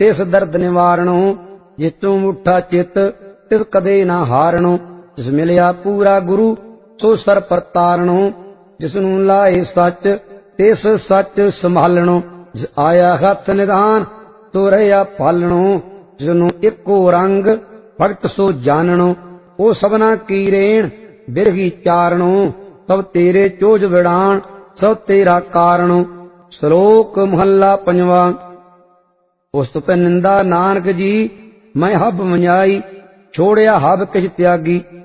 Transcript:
तिस दर्द निवारणो, जितों उठा चित तिस कदे ना हारणो। जिस मिलिया पूरा गुरु सो सर पर तारणो, जिसनू लाए सच तिस सच संभालणो। जिस आया हथ निधान तो रहा पालणो, जिसनू इको रंग भगत सो जानणो। ओ सबना की रेण बिरही चारणो, सब तेरे चोज विड़ान सब तेरा कारणो। श्लोक महला पंजवा। उस पे निंदा नानक जी मैं हब मन्याई, छोड़िया हब किछ त्यागी।